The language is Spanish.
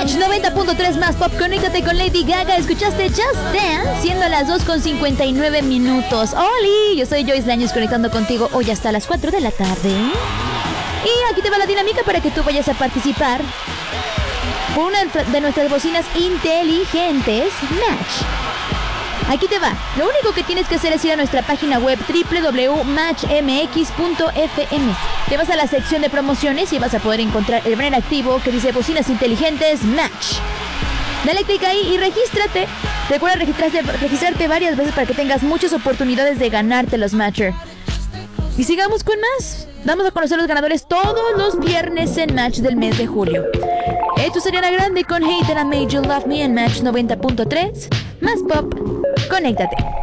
Match 90.3 más pop. Conéctate con Lady Gaga. Escuchaste Just Dance, siendo las 2:59 minutos. ¡Oli! Yo soy Joyce Laños conectando contigo hoy hasta las 4 de la tarde. Y aquí te va la dinámica para que tú vayas a participar por una de nuestras bocinas inteligentes Match. Aquí te va. Lo único que tienes que hacer es ir a nuestra página web www.matchmx.fm. Te vas a la sección de promociones y vas a poder encontrar el banner activo que dice bocinas inteligentes Match. Dale clic ahí y regístrate. Recuerda registrarte varias veces para que tengas muchas oportunidades de ganarte los Matcher. Y sigamos con más. Vamos a conocer los ganadores todos los viernes en Match del mes de julio. Esto sería Ariana Grande con Hate That I Made You Love Me en Match 90.3. Más pop. Conéctate.